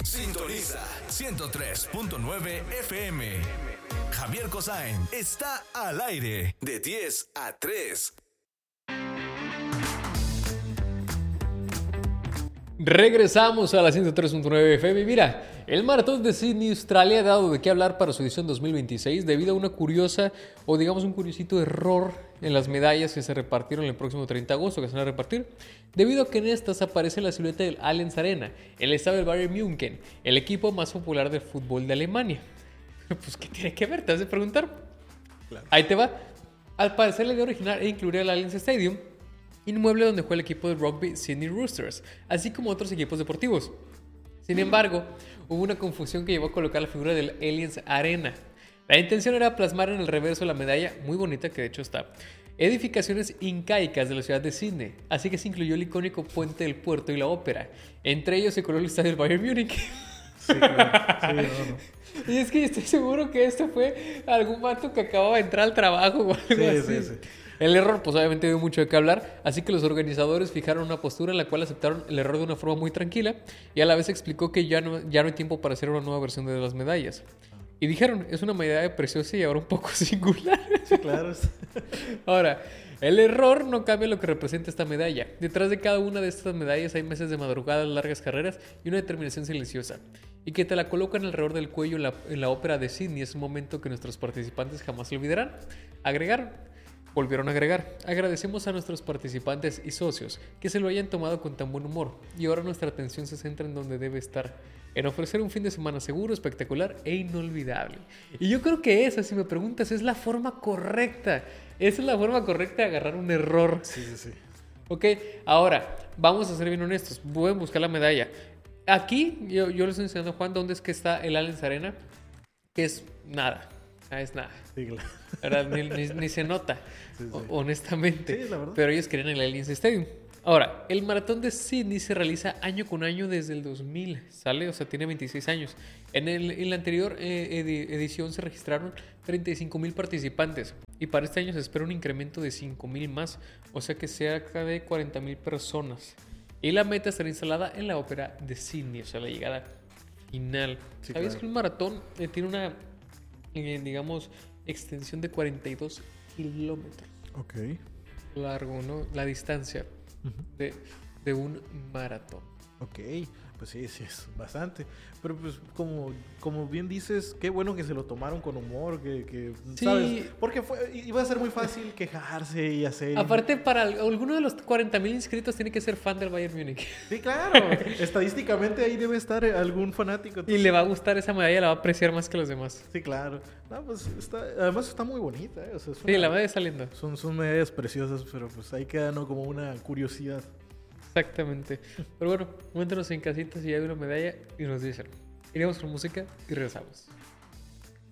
Sintoniza 103.9 FM. Javier Kosain está al aire de 10 a 3. Regresamos a la 103.9 FM. Mira, el maratón de Sydney, Australia, ha dado de qué hablar para su edición 2026 debido a una curiosa, o digamos un curiosito error en las medallas que se repartieron el próximo 30 de agosto, que se van a repartir, debido a que en estas aparece la silueta del Allianz Arena, el estadio del Bayern München, el equipo más popular del fútbol de Alemania. Pues, ¿qué tiene que ver? Te vas a preguntar. Claro. Ahí te va. Al parecer, la idea original era incluir el Allianz Stadium, inmueble donde juega el equipo de rugby Sydney Roosters, así como otros equipos deportivos. Sin embargo, hubo una confusión que llevó a colocar la figura del Allianz Arena. La intención era plasmar en el reverso de la medalla, muy bonita que de hecho está, edificaciones incaicas de la ciudad de Sydney, así que se incluyó el icónico puente del puerto y la ópera. Entre ellos se coló el estadio del Bayern Múnich. Sí, claro. Sí, no. Y es que estoy seguro que esto fue algún vato que acababa de entrar al trabajo o algo así. Sí. El error, pues obviamente dio mucho de qué hablar, así que los organizadores fijaron una postura en la cual aceptaron el error de una forma muy tranquila y a la vez explicó que ya no hay tiempo para hacer una nueva versión de las medallas. Y dijeron, es una medalla preciosa y ahora un poco singular. Sí, claro. Ahora, el error no cambia lo que representa esta medalla. Detrás de cada una de estas medallas hay meses de madrugadas, largas carreras y una determinación silenciosa. Y que te la colocan alrededor del cuello en la ópera de Sydney es un momento que nuestros participantes jamás olvidarán. Volvieron a agregar, agradecemos a nuestros participantes y socios que se lo hayan tomado con tan buen humor y ahora nuestra atención se centra en donde debe estar, en ofrecer un fin de semana seguro, espectacular e inolvidable. Y yo creo que esa, si me preguntas, es la forma correcta. Esa es la forma correcta de agarrar un error. Sí. Ok, ahora, vamos a ser bien honestos, pueden buscar la medalla. Aquí, yo les estoy enseñando a Juan dónde es que está el Allianz Arena, que es nada. Es nada. Sí, claro. ¿Verdad? Ni se nota, sí. Honestamente. Sí, la verdad. Pero ellos querían el Allianz Stadium. Ahora, el maratón de Sydney se realiza año con año desde el 2000, ¿sale? O sea, tiene 26 años. En la anterior edición se registraron 35,000 participantes y para este año se espera un incremento de 5,000 más, o sea que cerca de 40,000 personas. Y la meta estará instalada en la ópera de Sydney, o sea, la llegada final. Sí, ¿sabías que un maratón tiene una, digamos, extensión de 42 kilómetros? Ok. Largo, ¿no? La distancia de un maratón. Ok, pues sí, es bastante. Pero pues como bien dices, qué bueno que se lo tomaron con humor, que sí. ¿sabes? Porque iba a ser muy fácil quejarse y hacer... Aparte, para alguno de los 40,000 inscritos tiene que ser fan del Bayern Múnich. Sí, claro. Estadísticamente ahí debe estar algún fanático. Entonces... Y le va a gustar esa medalla, la va a apreciar más que los demás. Sí, claro. No, pues además está muy bonita, ¿eh? O sea, sí, la medalla está linda. Son medallas preciosas, pero pues ahí queda, ¿no? Como una curiosidad. Exactamente. Pero bueno, cuéntanos en casitas si ya hay una medalla y nos dicen. Iremos con música y regresamos.